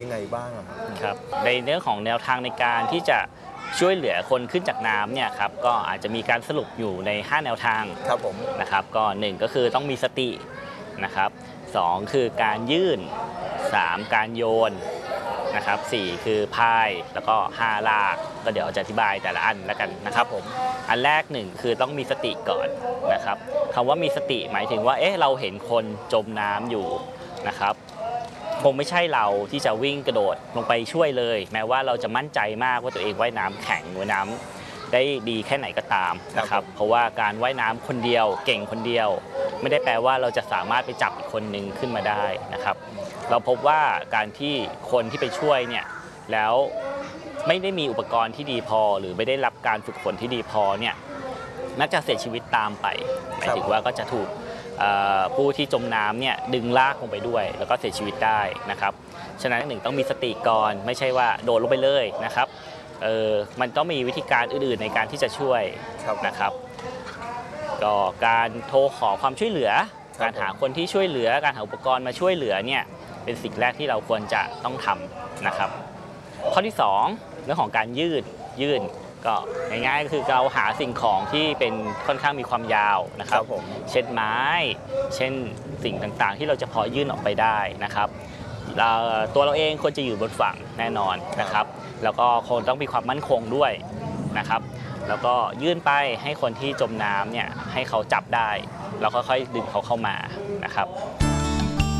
ยังไงบ้างครับในเรื่องของแนวทางในการที่จะช่วยเหลือคนขึ้นจากน้ำเนี่ยครับก็อาจจะมีการสรุปอยู่ใน5แนวทางครับผมนะครับก็1ก็คือต้องมีสตินะครับ2คือการยื่น3การโยนนะครับ4คือพายแล้วก็5ลากก็เดี๋ยวจะอธิบายแต่ละอันแล้วกันนะครับผมอันแรก1คือต้องมีสติก่อนนะครับคำว่ามีสติหมายถึงว่าเราเห็นคนจมน้ำอยู่นะครับคงไม่ใช่เราที่จะวิ่งกระโดดลงไปช่วยเลยแม้ว่าเราจะมั่นใจมากว่าตัวเองว่ายน้ำแข็งว่ายน้ำได้ดีแค่ไหนก็ตามนะครับเพราะว่าการว่ายน้ำคนเดียวเก่งคนเดียวไม่ได้แปลว่าเราจะสามารถไปจับอีกคนนึงขึ้นมาได้นะครับเราพบว่าการที่คนที่ไปช่วยเนี่ยแล้วไม่ได้มีอุปกรณ์ที่ดีพอหรือไม่ได้รับการฝึกฝนที่ดีพอเนี่ยมักจะเสียชีวิตตามไปหมายถึงว่าก็จะถูกผู้ที่จมน้ำเนี่ยดึงลากลงไปด้วยแล้วก็เสียชีวิตได้นะครับฉะนั้นหนึ่งต้องมีสติก่อนไม่ใช่ว่าโดดลงไปเลยนะครับมันต้องมีวิธีการอื่นๆในการที่จะช่วยนะครับก็การโทรขอความช่วยเหลือการหาคนที่ช่วยเหลือการหาอุปกรณ์มาช่วยเหลือเนี่ยเป็นสิ่งแรกที่เราควรจะต้องทำนะครับข้อที่2เรื่องของการยื่นก็ง่ายๆก็คือเราหาสิ่งของที่เป็นค่อนข้างมีความยาวนะครับเช่นไม้เช่นสิ่งต่างๆที่เราจะพอยื่นออกไปได้นะครับตัวเราเองควรจะอยู่บนฝั่งแน่นอนนะครับแล้วก็คงต้องมีความมั่นคงด้วยนะครับแล้วก็ยื่นไปให้คนที่จมน้ำเนี่ยให้เขาจับได้แล้วค่อยๆดึงเขาเข้ามานะครับ